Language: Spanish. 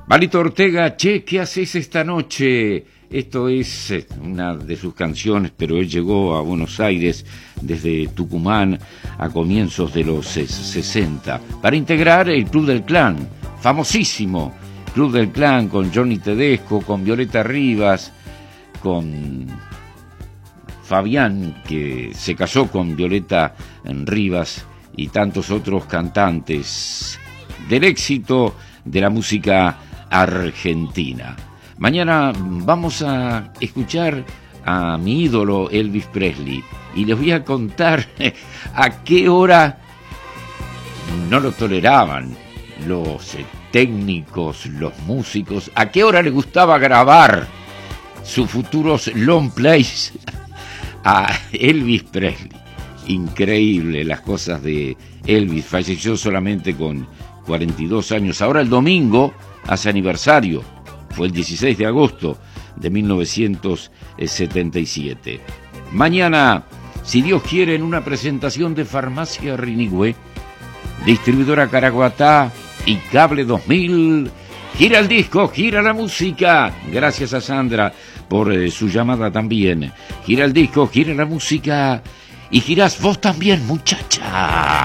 Palito Ortega, che, ¿qué haces esta noche? Esto es una de sus canciones, pero él llegó a Buenos Aires desde Tucumán a comienzos de los 60 para integrar el Club del Clan, famosísimo Club del Clan, con Johnny Tedesco, con Violeta Rivas, con Fabián, que se casó con Violeta Rivas, y tantos otros cantantes del éxito de la música argentina. Mañana vamos a escuchar a mi ídolo Elvis Presley y les voy a contar a qué hora no lo toleraban los técnicos, los músicos, a qué hora le gustaba grabar sus futuros long plays a Elvis Presley. Increíble las cosas de Elvis, falleció solamente con 42 años. Ahora el domingo hace aniversario, fue el 16 de agosto de 1977. Mañana, si Dios quiere, en una presentación de Farmacia Rinigüe, distribuidora Caraguatá y Cable 2000, gira el disco, gira la música. Gracias a Sandra por su llamada también. Gira el disco, gira la música y girás vos también, muchacha.